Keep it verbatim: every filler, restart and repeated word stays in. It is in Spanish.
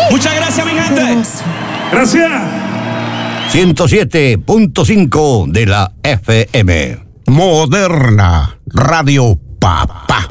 Muchas gracias, mi gente. Hermoso. Gracias. ciento siete punto cinco de la F M. Moderna Radio Papá.